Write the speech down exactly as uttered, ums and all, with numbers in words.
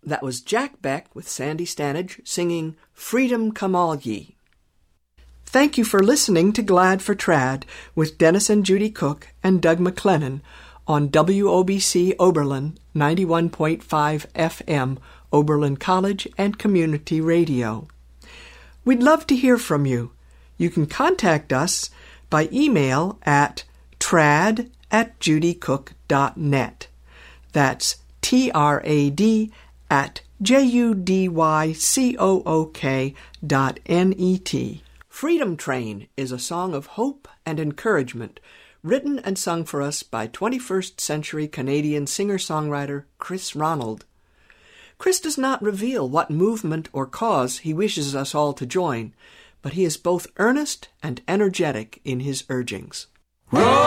That was Jack Beck with Sandy Stanage singing Freedom Come All Ye. Thank you for listening to Glad for Trad with Dennis and Judy Cook and Doug McLennan on W O B C Oberlin ninety-one point five F M, Oberlin College and Community Radio. We'd love to hear from you. You can contact us by email at trad at judycook dot net. That's T R A D at J U D Y C O O K dot N E T. Freedom Train is a song of hope and encouragement, written and sung for us by twenty-first century Canadian singer-songwriter Chris Ronald. Chris does not reveal what movement or cause he wishes us all to join, but he is both earnest and energetic in his urgings.